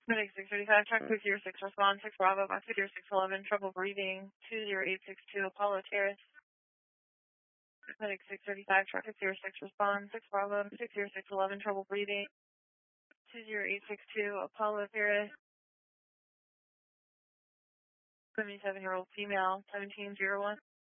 Medic 635, track 206, respond 6 Bravo, box 611, trouble breathing, 20862, Apollo Terrace. Medic 635, track 206, respond 6 Bravo, 60611, trouble breathing, 20862, Apollo Terrace. 77-year-old female, 1701.